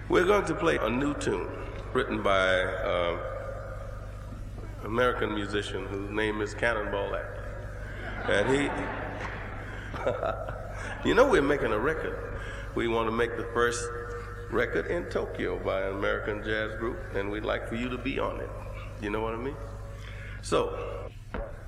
We're going to play a new tune written by American musician whose name is Cannonball Adderley. And he, we're making a record. We want to make the first record in Tokyo by an American jazz group, and we'd like for you to be on it. You know what I mean? So,